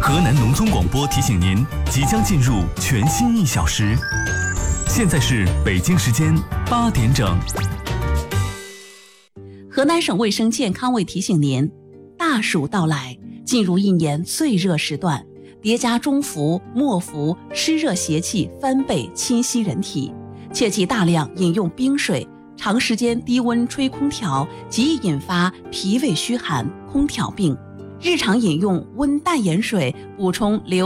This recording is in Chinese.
河南农村广播提醒您，即将进入全新1小时。现在是北京时间8点整。 河南省卫生健康委提醒您，大暑到来，进入一年最热时段，叠加中伏、末伏，湿热邪气翻倍侵袭人体，切忌大量饮用冰水，长时间低温吹空调极易引发脾胃虚寒、空调病。日常饮用温淡盐水，补充流